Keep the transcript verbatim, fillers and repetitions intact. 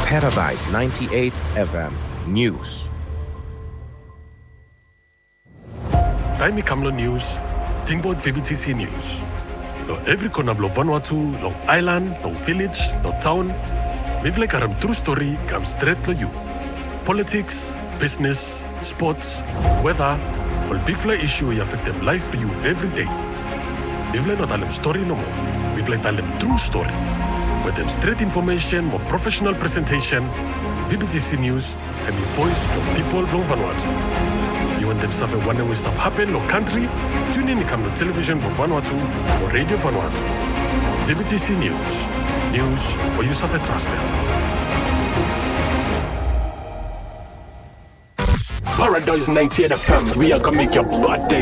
Paradise ninety-eight F M News. Taimi Kamlo News, Tingboard V B T C News. No every corner blo Vanuatu, no island, no village, no town. Mivle karam true story ikam straight to you. Politics, business, sports, weather, all big fly issue I affect them life to you every day. Mivle not alem story no more. Mivle alem true story. With them straight information, more professional presentation, V B T C News, and the voice of people from Vanuatu. You want them suffer one way stop happen no country? Tune in to come to television for Vanuatu or radio Vanuatu. V B T C News. News where you suffer trust them. Paradise ninety-eight F M. We are gonna make your birthday.